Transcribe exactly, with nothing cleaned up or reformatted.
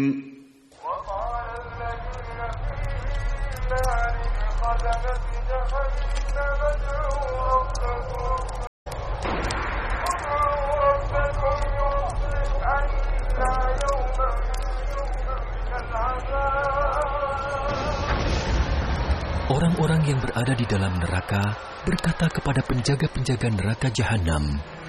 Orang-orang yang berada di dalam neraka berkata kepada penjaga-penjaga neraka Jahanam,